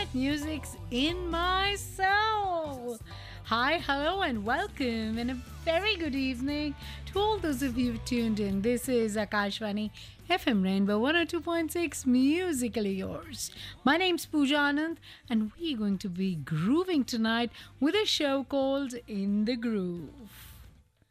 Music's in my soul. Hi, hello, and welcome, and a very good evening to all those of you tuned in. This is Akashvani FM Rainbow 102.6 Musically Yours. My name's Pooja Anand, and we're going to be grooving tonight with a show called In the Groove.